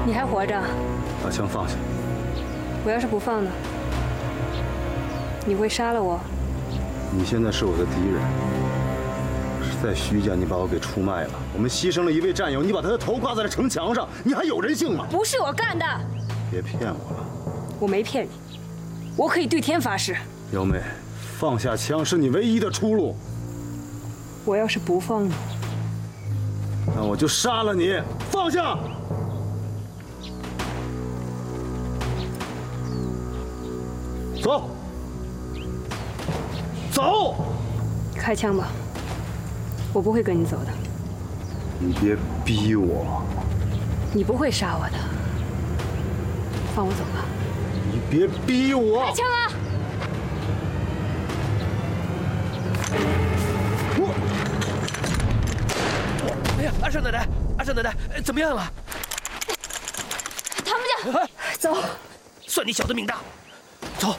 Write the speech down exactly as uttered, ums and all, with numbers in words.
你还活着？ 把枪放下！ 我要是不放呢？你会杀了我？ 你现在是我的敌人。在徐家，你把我给出卖了。我们牺牲了一位战友，你把他的头挂在了城墙上，你还有人性吗？ 不是我干的！ 别骗我了！ 我没骗你，我可以对天发誓。 幺妹，放下枪是你唯一的出路。 我要是不放呢？ 那我就杀了你！放下！走！走！ 开枪吧，我不会跟你走的。 你别逼我！ 你不会杀我的，放我走吧。 你别逼我！ 开枪啊！ 我。 哎呀，阿少奶奶，阿少奶奶，怎么样了？ 他们家，走。 算你小子命大，走。